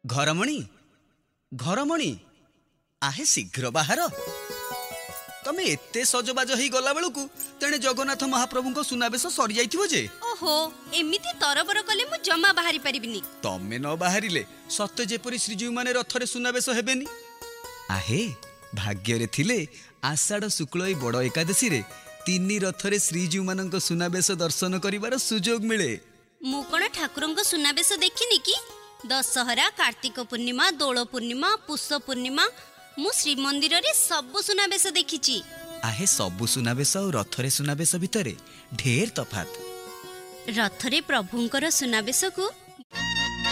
ଘରମଣି ଘରମଣି आहे शीघ्र बाहर तमे एते सजबाज ही गला बेलू तेणे जगन्नाथ महाप्रभु सुनावेश सरी जाइथिबो जे। ओहो एमिति तरबर कले मु जमा बाहरी परिबिनी। तमे न बाहरिले सत्य जेपरि श्रीजीव माने रथरे सुनावेश हेबेनी। आहे भाग्य रे थिले आषाढ़ शुक्ल बड़ एकादशी रे 3 रथरे श्रीजीव मानक सुनावेश दर्शन करिवार सुजोग मिले। मु कोन ठाकुरंक सुनावेश देखिनी कि दशहरा कार्तिक पूर्णिमा दोल पूर्णिमा पुष पूर्णिमा मु श्रीमंदिर रे सब सुनावेश देखिची। आहे सबु सुनावेश और रथरे सुनावेश भितरे ढेर तफात। रथरे प्रभुंकर सुनावेश को